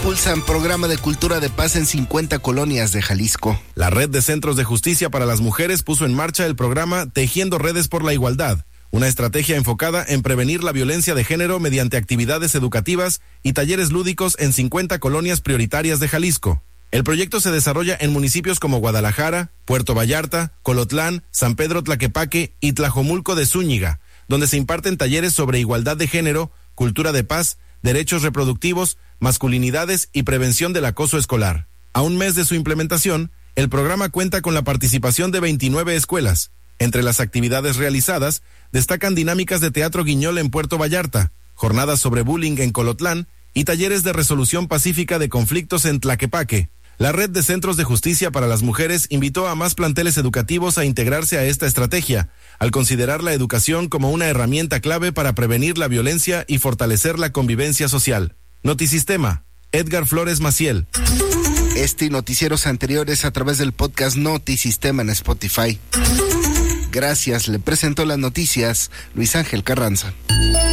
Impulsan programa de cultura de paz en 50 colonias de Jalisco. La Red de Centros de Justicia para las Mujeres puso en marcha el programa Tejiendo Redes por la Igualdad, una estrategia enfocada en prevenir la violencia de género mediante actividades educativas y talleres lúdicos en 50 colonias prioritarias de Jalisco. El proyecto se desarrolla en municipios como Guadalajara, Puerto Vallarta, Colotlán, San Pedro Tlaquepaque y Tlajomulco de Zúñiga, donde se imparten talleres sobre igualdad de género, cultura de paz, derechos reproductivos, masculinidades y prevención del acoso escolar. A un mes de su implementación, el programa cuenta con la participación de 29 escuelas. Entre las actividades realizadas, destacan dinámicas de teatro guiñol en Puerto Vallarta, jornadas sobre bullying en Colotlán y talleres de resolución pacífica de conflictos en Tlaquepaque. La Red de Centros de Justicia para las Mujeres invitó a más planteles educativos a integrarse a esta estrategia, al considerar la educación como una herramienta clave para prevenir la violencia y fortalecer la convivencia social. Notisistema, Edgar Flores Maciel. Este y noticieros anteriores a través del podcast Notisistema en Spotify. Gracias, le presentó las noticias Luis Ángel Carranza.